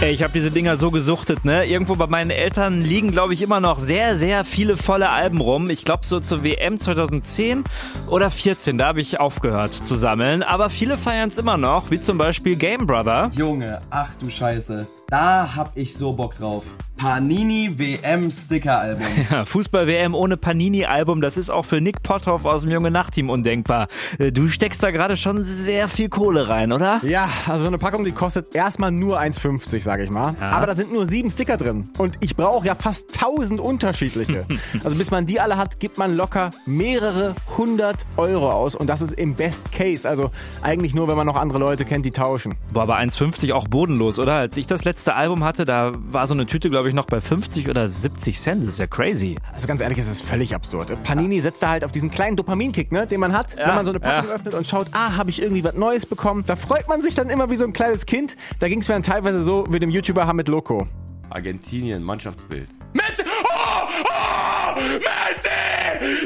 Ey, ich habe diese Dinger so gesuchtet, ne? Irgendwo bei meinen Eltern liegen, glaube ich, immer noch sehr, sehr viele volle Alben rum. Ich glaube so zur WM 2010 oder 14, da habe ich aufgehört zu sammeln. Aber viele feiern es immer noch, wie zum Beispiel Game Brother. Junge, ach du Scheiße, da hab ich so Bock drauf. Panini WM Sticker-Album. Ja, Fußball-WM ohne Panini-Album, das ist auch für Nick Potthoff aus dem Junge-Nacht-Team undenkbar. Du steckst da gerade schon sehr viel Kohle rein, oder? Ja, also eine Packung, die kostet erstmal nur 1,50, sage ich mal. Ja. Aber da sind nur 7 Sticker drin. Und ich brauche ja fast 1000 unterschiedliche. Also bis man die alle hat, gibt man locker mehrere 100 Euro aus. Und das ist im Best Case. Also eigentlich nur, wenn man noch andere Leute kennt, die tauschen. Boah, aber 1,50 auch bodenlos, oder? Als ich das letzte Album hatte, da war so eine Tüte, glaube ich, noch bei 50 oder 70 Cent. Das ist ja crazy. Also ganz ehrlich, es ist völlig absurd. Panini setzt da halt auf diesen kleinen Dopaminkick, ne, den man hat, wenn man so eine Packung öffnet und schaut, habe ich irgendwie was Neues bekommen. Da freut man sich dann immer wie so ein kleines Kind. Da ging es mir dann teilweise so wie dem YouTuber Hamid Loco. Argentinien, Mannschaftsbild. Messi! Oh! Messi!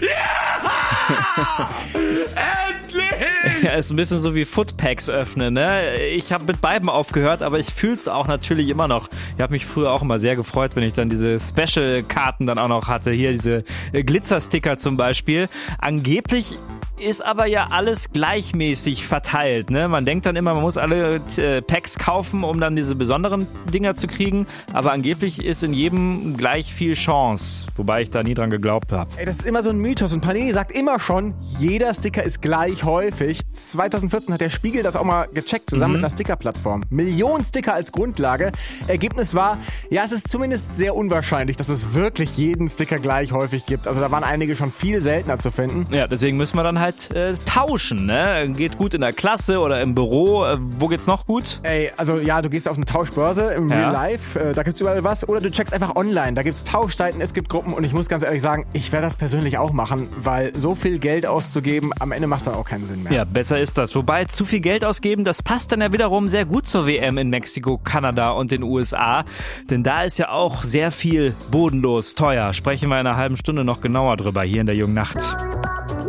Ja! Endlich! Ja, ist ein bisschen so wie Footpacks öffnen, ne? Ich habe mit beiden aufgehört, aber ich fühl's auch natürlich immer noch. Ich habe mich früher auch immer sehr gefreut, wenn ich dann diese Special-Karten dann auch noch hatte. Hier diese Glitzer-Sticker zum Beispiel. Angeblich ist aber ja alles gleichmäßig verteilt, ne? Man denkt dann immer, man muss alle Packs kaufen, um dann diese besonderen Dinger zu kriegen. Aber angeblich ist in jedem gleich viel Chance. Wobei ich da nie dran geglaubt habe. Ey, das ist immer so ein Mythos und Panini sagt immer schon, jeder Sticker ist gleich häufig. 2014 hat der Spiegel das auch mal gecheckt, zusammen mit einer Stickerplattform. Millionen Sticker als Grundlage. Ergebnis war, ja, es ist zumindest sehr unwahrscheinlich, dass es wirklich jeden Sticker gleich häufig gibt. Also da waren einige schon viel seltener zu finden. Ja, deswegen müssen wir dann halt tauschen, ne? Geht gut in der Klasse oder im Büro. Wo geht's noch gut? Ey, also ja, du gehst auf eine Tauschbörse im Real Life, da gibt's überall was. Oder du checkst einfach online, da gibt's Tauschseiten, es gibt Gruppen und ich muss ganz ehrlich sagen, ich werde das persönlich auch machen, weil so viel Geld auszugeben, am Ende macht dann auch keinen Sinn mehr. Ja, besser ist das. Wobei, zu viel Geld ausgeben, das passt dann ja wiederum sehr gut zur WM in Mexiko, Kanada und den USA. Denn da ist ja auch sehr viel bodenlos teuer. Sprechen wir in einer halben Stunde noch genauer drüber hier in der Jungen Nacht.